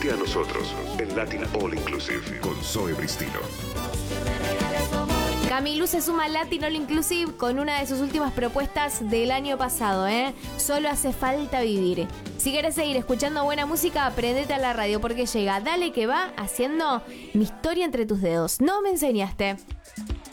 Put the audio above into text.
Unite a nosotros en Latin All Inclusive con Zoe Bristilo. Camilú se suma al Latin All Inclusive con una de sus últimas propuestas del año pasado, Solo hace falta vivir. Si querés seguir escuchando buena música, prendete a la radio porque llega Dale que va haciendo Mi historia entre tus dedos. No me enseñaste.